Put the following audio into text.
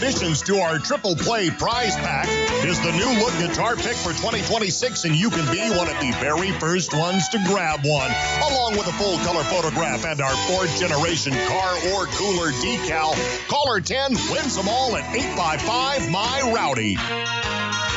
additions to our Triple Play prize pack is the new look guitar pick for 2026, and you can be one of the very first ones to grab one, along with a full color photograph and our 4th generation car or cooler decal. Caller 10 wins them all at 855-MY-ROWDY.